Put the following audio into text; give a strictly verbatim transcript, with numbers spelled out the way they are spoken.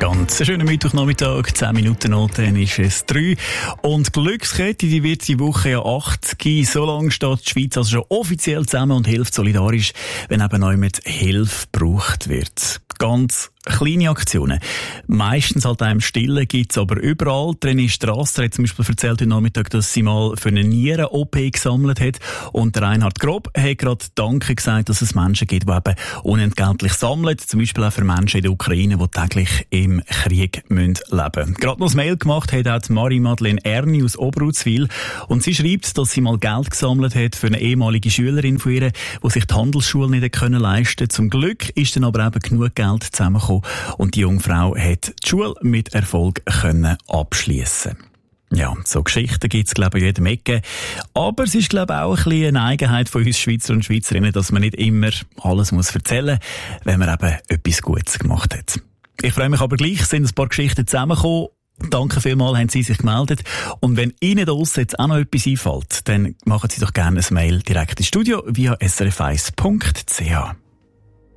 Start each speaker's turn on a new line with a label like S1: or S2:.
S1: miteinander. Einen schönen Mittwochnachmittag, zehn Minuten noch, dann ist es drei. Und die Glückskette, die wird die Woche ja achtzig. So lange steht die Schweiz also schon offiziell zusammen und hilft solidarisch, wenn eben neu mit Hilfe gebraucht wird. Ganz kleine Aktionen. Meistens halt auch im Stillen, gibt's aber überall. René Strasser hat zum Beispiel erzählt heute Nachmittag, dass sie mal für eine Nieren-O P gesammelt hat. Und der Reinhard Grob hat gerade Danke gesagt, dass es Menschen gibt, die eben unentgeltlich sammeln. Zum Beispiel auch für Menschen in der Ukraine, die täglich im Krieg leben müssen. Gerade noch ein Mail gemacht hat auch Marie-Madeleine Erni aus Oberutzwil. Und sie schreibt, dass sie mal Geld gesammelt hat für eine ehemalige Schülerin von ihr, die sich die Handelsschule nicht können leisten konnte. Zum Glück ist dann aber eben genug Geld zusammengekommen und die junge Frau hat die Schule mit Erfolg können abschliessen. Ja, so Geschichten gibt's, glaube ich, in jedem Ecke. Aber es ist, glaube ich, auch ein bisschen eine Eigenheit von uns Schweizer und Schweizerinnen, dass man nicht immer alles muss erzählen muss, wenn man eben etwas Gutes gemacht hat. Ich freue mich aber gleich, sind ein paar Geschichten zusammengekommen. Danke vielmals, haben Sie sich gemeldet. Und wenn Ihnen da draussen jetzt auch noch etwas einfällt, dann machen Sie doch gerne ein Mail direkt ins Studio via s r f eins punkt c h.